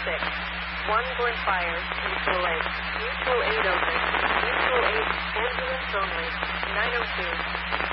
One Glen Fires, Mutual Aid. Mutual Aid open. Mutual Aid, ambulance only. 902.